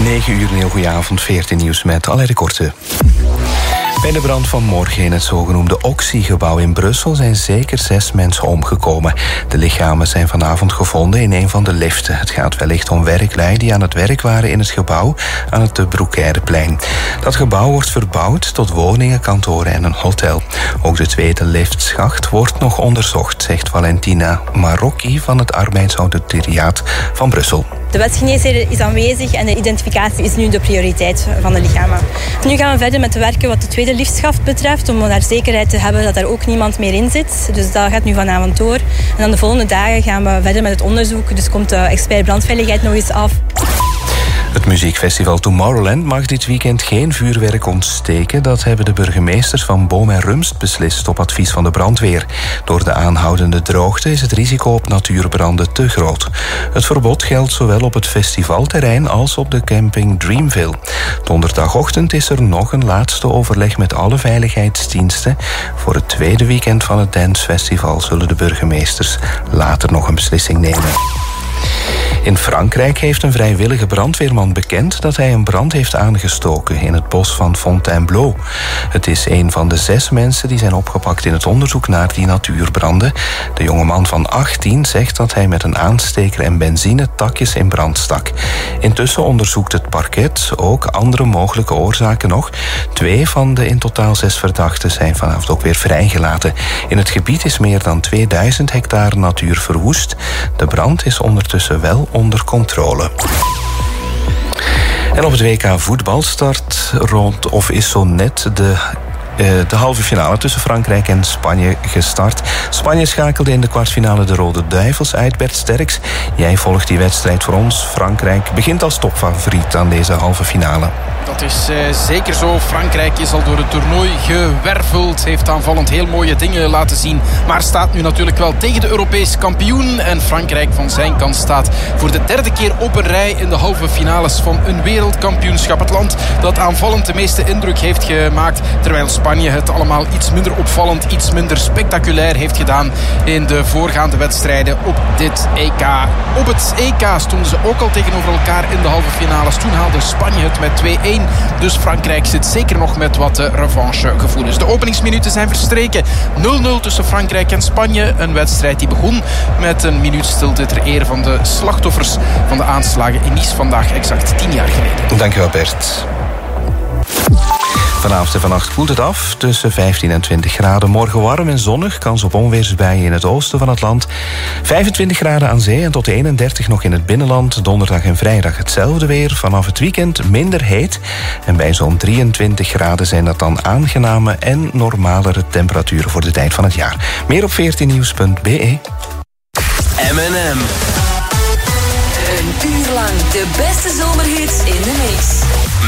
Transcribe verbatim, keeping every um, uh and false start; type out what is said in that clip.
negen uur, een heel goede avond, veertien nieuws met Alain de Korte. Bij de brand van morgen in het zogenoemde Oxy-gebouw in Brussel zijn zeker zes mensen omgekomen. De lichamen zijn vanavond gevonden in een van de liften. Het gaat wellicht om werklui die aan het werk waren in het gebouw aan het de Broekeireplein. Dat gebouw wordt verbouwd tot woningen, kantoren en een hotel. Ook de tweede liftschacht wordt nog onderzocht, zegt Valentina Marocchi van het arbeidsauditoriaat van Brussel. De wetsgeneesheer is aanwezig en de identificatie is nu de prioriteit van de lichamen. Nu gaan we verder met te werken wat de tweede liftschacht betreft, om daar zekerheid te hebben dat er ook niemand meer in zit. Dus dat gaat nu vanavond door. En dan de volgende dagen gaan we verder met het onderzoek. Dus komt de expert brandveiligheid nog eens af. Het muziekfestival Tomorrowland mag dit weekend geen vuurwerk ontsteken. Dat hebben de burgemeesters van Boom en Rumst beslist op advies van de brandweer. Door de aanhoudende droogte is het risico op natuurbranden te groot. Het verbod geldt zowel op het festivalterrein als op de camping Dreamville. Donderdagochtend is er nog een laatste overleg met alle veiligheidsdiensten. Voor het tweede weekend van het dancefestival zullen de burgemeesters later nog een beslissing nemen. In Frankrijk heeft een vrijwillige brandweerman bekend dat hij een brand heeft aangestoken in het bos van Fontainebleau. Het is een van de zes mensen die zijn opgepakt in het onderzoek naar die natuurbranden. De jongeman van achttien zegt dat hij met een aansteker en benzine takjes in brand stak. Intussen onderzoekt het parket ook andere mogelijke oorzaken nog. Twee van de in totaal zes verdachten zijn vanavond ook weer vrijgelaten. In het gebied is meer dan tweeduizend hectare natuur verwoest. De brand is ondertussen wel onder controle. En op het W K voetbal start rond of is zo net de de halve finale tussen Frankrijk en Spanje gestart. Spanje schakelde in de kwartfinale de Rode Duivels uit. Bert Sterks, jij volgt die wedstrijd voor ons. Frankrijk begint als topfavoriet aan deze halve finale. Dat is uh, zeker zo. Frankrijk is al door het toernooi gewerveld. Heeft aanvallend heel mooie dingen laten zien. Maar staat nu natuurlijk wel tegen de Europese kampioen. En Frankrijk van zijn kant staat voor de derde keer op een rij in de halve finales van een wereldkampioenschap. Het land dat aanvallend de meeste indruk heeft gemaakt. Terwijl Spanje het allemaal iets minder opvallend, iets minder spectaculair heeft gedaan in de voorgaande wedstrijden op dit E K. Op het E K stonden ze ook al tegenover elkaar in de halve finales. Toen haalde Spanje het met twee-één. Dus Frankrijk zit zeker nog met wat revanchegevoelens. De openingsminuten zijn verstreken. nul nul tussen Frankrijk en Spanje. Een wedstrijd die begon met een minuut stilte ter ere van de slachtoffers van de aanslagen in Nice vandaag exact tien jaar geleden. Dankjewel Bert. Vanavond en vannacht koelt het af, tussen vijftien en twintig graden. Morgen warm en zonnig, kans op onweersbuien in het oosten van het land. vijfentwintig graden aan zee en tot eenendertig nog in het binnenland. Donderdag en vrijdag hetzelfde weer. Vanaf het weekend minder heet. En bij zo'n drieëntwintig graden zijn dat dan aangename en normalere temperaturen voor de tijd van het jaar. Meer op veertien nieuws punt b e. M en M. Een uur lang de beste zomerhits in de mix.